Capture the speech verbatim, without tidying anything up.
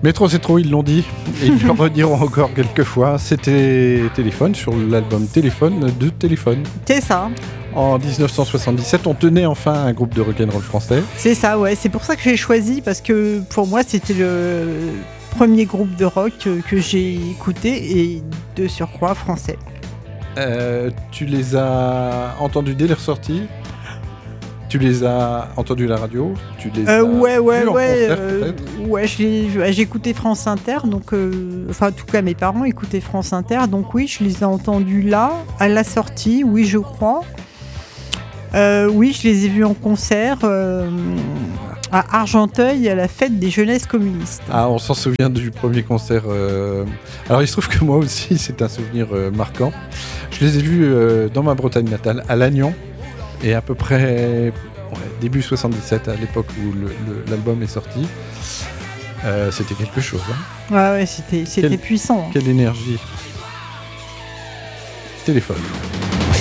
Métro, c'est trop, ils l'ont dit. Et ils le rediront encore quelques fois. C'était Téléphone sur l'album Téléphone de Téléphone. C'est ça. En dix-neuf cent soixante-dix-sept, on tenait enfin un groupe de rock'n'roll français. C'est ça, ouais. C'est pour ça que j'ai choisi, parce que pour moi, c'était le premier groupe de rock que, que j'ai écouté et de surcroît français. Euh, tu les as entendus dès leur sortie ? Tu les as entendus à la radio ? Tu les euh, as ouais, ouais, vus en ouais, concert, euh, peut-être ? ouais. Je l'ai- J'écoutais France Inter, donc, euh, enfin, en tout cas, mes parents écoutaient France Inter, donc oui, je les ai entendus là, à la sortie, oui, je crois. Euh, oui, je les ai vus en concert euh, à Argenteuil, à la fête des jeunesses communistes. Ah, on s'en souvient du premier concert. euh. Alors, il se trouve que moi aussi, c'est un souvenir euh, marquant. Je les ai vus euh, dans ma Bretagne natale, à Lannion, et à peu près ouais, début soixante-dix-sept, à l'époque où le- le- l'album est sorti. Euh, c'était quelque chose. Hein. Ouais, ouais, c'était, c'était Quel- puissant. Quelle énergie. Téléphone.